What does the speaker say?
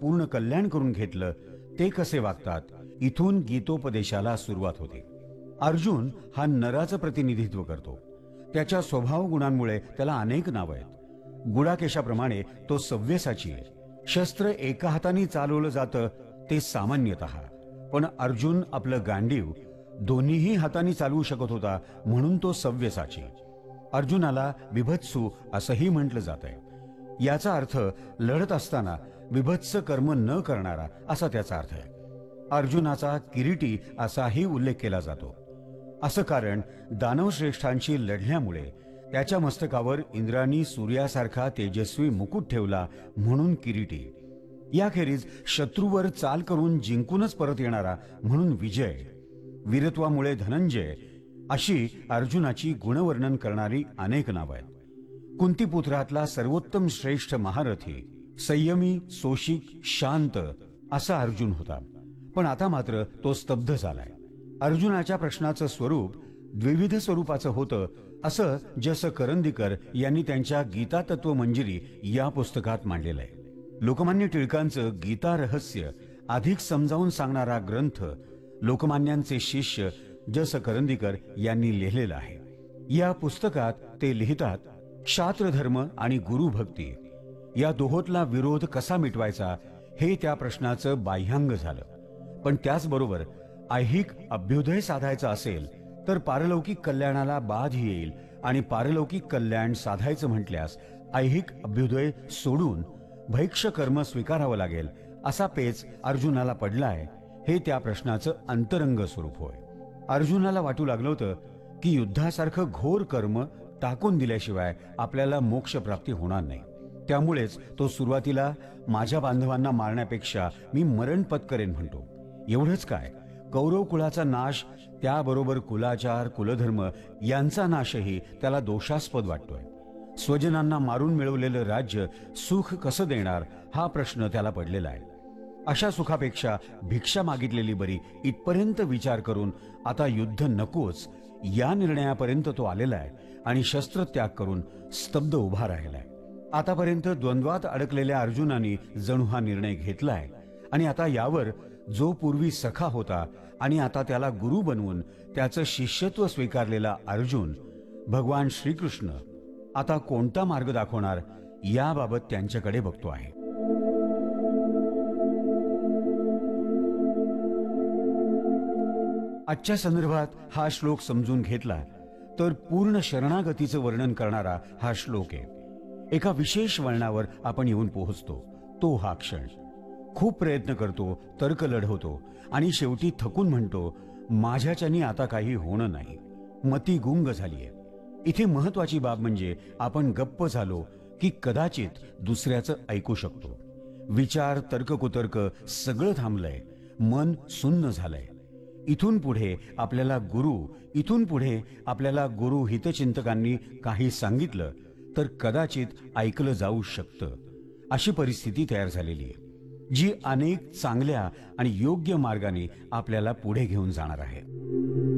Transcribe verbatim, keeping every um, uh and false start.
पूर्ण कल्याण करून घेतलं ते कसे वागतात, इथून गीतोपदेशाला सुरुवात होते. अर्जुन हा नराचं प्रतिनिधित्व करतो. त्याच्या स्वभाव गुणांमुळे त्याला अनेक नावं आहेत. गुडाकेशाप्रमाणे तो सव्यसाची आहे. शस्त्र एका हाताने चालवलं जातं ते सामान्यतः, पण अर्जुन आपलं गांडीव दोन्हीही हातांनी चालवू शकत होता म्हणून तो सव्यसाची. अर्जुनाला बिभत्सू असंही म्हटलं जात आहे. याचा अर्थ लढत असताना बिभत्स कर्म न करणारा असा त्याचा अर्थ आहे. अर्जुनाचा किरीटी असाही उल्लेख केला जातो. असं कारण दानवश्रेष्ठांशी लढल्यामुळे त्याच्या मस्तकावर इंद्रानी सूर्यासारखा तेजस्वी मुकुट ठेवला म्हणून किरीटी. याखेरीज शत्रूवर चाल करून जिंकूनच परत येणारा म्हणून विजय. वीरत्वामुळे धनंजय अशी अर्जुनाची गुणवर्णन करणारी अनेक नावं आहेत. कुंतीपुत्रातला सर्वोत्तम श्रेष्ठ महारथी, संयमी, सोशिक, शांत असा अर्जुन होता. पण आता मात्र तो स्तब्ध झालाय. अर्जुनाच्या प्रश्नाचं स्वरूप द्विविध स्वरूपाचं होतं असं जस करंदीकर यांनी त्यांच्या गीता तत्व मंजिरी या पुस्तकात मांडलेलं आहे. लोकमान्य टिळकांचं गीता रहस्य अधिक समजावून सांगणारा ग्रंथ लोकमान्यांचे शिष्य जस करंदीकर यांनी लिहिलेला आहे. या पुस्तकात ते लिहितात, क्षात्रधर्म आणि गुरुभक्ती या दोहोतला विरोध कसा मिटवायचा हे त्या प्रश्नाचं बाह्यांग झालं. पण त्याचबरोबर ऐहिक अभ्युदय साधायचा असेल तर पारलौकिक कल्याणाला बाध येईल आणि पारलौकिक कल्याण साधायचं म्हटल्यास ऐहिक अभ्युदय सोडून भैक्ष कर्म स्वीकारावं लागेल असा पेच अर्जुनाला पडलाय. हे त्या प्रश्नाचं अंतरंग स्वरूप होय. अर्जुनाला वाटू लागलं होतं की युद्धासारखं घोर कर्म टाकून दिल्याशिवाय आपल्याला मोक्ष प्राप्ती होणार नाही. त्यामुळेच तो सुरुवातीला माझ्या बांधवांना मारण्यापेक्षा मी मरण पत्करेन म्हणतो. एवढंच काय, कौरव कुळाचा नाश, त्याबरोबर कुलाचार, कुलधर्म यांचा नाशही त्याला दोषास्पद वाटतोय. स्वजनांना मारून मिळवलेलं राज्य सुख कसं देणार हा प्रश्न त्याला पडलेला आहे. अशा सुखापेक्षा भिक्षा मागितलेली बरी इथपर्यंत विचार करून आता युद्ध नकोच या निर्णयापर्यंत तो आलेला आहे आणि शस्त्रत्याग करून स्तब्ध उभा राहिलाय. आतापर्यंत द्वंद्वात अडकलेल्या अर्जुनाने जणू हा निर्णय घेतलाय आणि आता यावर जो पूर्वी सखा होता आणि आता त्याला गुरु बनवून त्याचं शिष्यत्व स्वीकारलेला अर्जुन, भगवान श्रीकृष्ण आता कोणता मार्ग दाखवणार याबाबत त्यांच्याकडे बघतो आहे. आजच्या संदर्भात हा श्लोक समजून घेतला तर पूर्ण शरणागतीचं वर्णन करणारा हा श्लोक आहे. एका विशेष वळणावर आपण येऊन पोहोचतो. तो हा क्षण. खूप प्रयत्न करतो, तर्क लढवतो आणि शेवटी थकून म्हणतो, माझ्याच्यानी आता काही होणं नाही. मती गुंग झालीये. इथे महत्वाची बाब म्हणजे आपण गप्प झालो की कदाचित दुसऱ्याचं ऐकू शकतो. विचार, तर्ककुतर्क सगळं थांबलंय. मन सुन्न झालंय. इथून पुढे आपल्याला गुरु इथून पुढे आपल्याला गुरु हितचिंतकांनी काही सांगितलं तर कदाचित ऐकलं जाऊ शकतं. अशी परिस्थिती तयार झालेली आहे जी अनेक चांगल्या आणि योग्य मार्गाने आपल्याला पुढे घेऊन जाणार आहे.